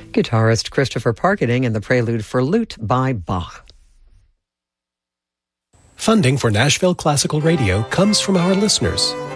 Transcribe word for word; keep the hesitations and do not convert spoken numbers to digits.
Guitarist Christopher Parkening and the Prelude for Lute by Bach. Funding for Nashville Classical Radio comes from our listeners.